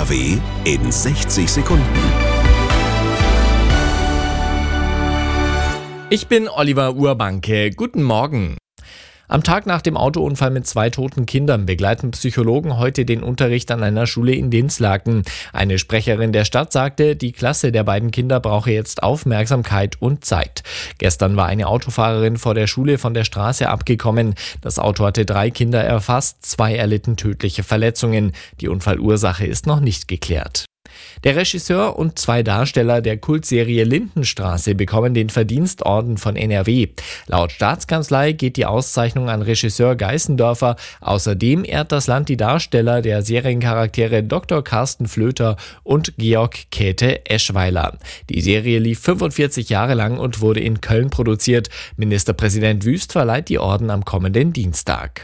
NRW in 60 Sekunden. Ich bin Oliver Urbanke. Guten Morgen. Am Tag nach dem Autounfall mit 2 toten Kindern begleiten Psychologen heute den Unterricht an einer Schule in Dinslaken. Eine Sprecherin der Stadt sagte, die Klasse der beiden Kinder brauche jetzt Aufmerksamkeit und Zeit. Gestern war eine Autofahrerin vor der Schule von der Straße abgekommen. Das Auto hatte 3 Kinder erfasst, 2 erlitten tödliche Verletzungen. Die Unfallursache ist noch nicht geklärt. Der Regisseur und 2 Darsteller der Kultserie Lindenstraße bekommen den Verdienstorden von NRW. Laut Staatskanzlei geht die Auszeichnung an Regisseur Geißendörfer. Außerdem ehrt das Land die Darsteller der Seriencharaktere Dr. Carsten Flöter und Georg Käthe Eschweiler. Die Serie lief 45 Jahre lang und wurde in Köln produziert. Ministerpräsident Wüst verleiht die Orden am kommenden Dienstag.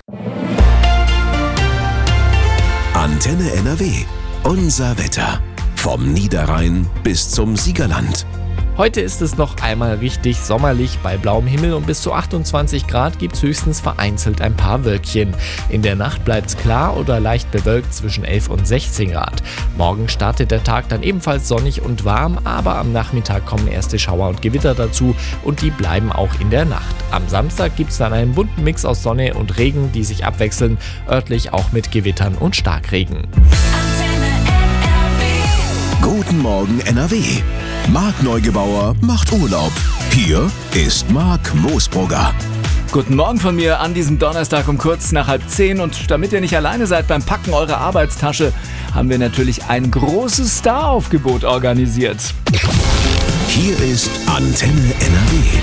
Antenne NRW. Unser Wetter. Vom Niederrhein bis zum Siegerland. Heute ist es noch einmal richtig sommerlich bei blauem Himmel und bis zu 28 Grad gibt es höchstens vereinzelt ein paar Wölkchen. In der Nacht bleibt es klar oder leicht bewölkt zwischen 11 und 16 Grad. Morgen startet der Tag dann ebenfalls sonnig und warm, aber am Nachmittag kommen erste Schauer und Gewitter dazu und die bleiben auch in der Nacht. Am Samstag gibt es dann einen bunten Mix aus Sonne und Regen, die sich abwechseln, örtlich auch mit Gewittern und Starkregen. Guten Morgen NRW. Marc Neugebauer macht Urlaub. Hier ist Marc Moosbrugger. Guten Morgen von mir an diesem Donnerstag um kurz nach 9:30. Und damit ihr nicht alleine seid beim Packen eurer Arbeitstasche, haben wir natürlich ein großes Star-Aufgebot organisiert. Hier ist Antenne NRW.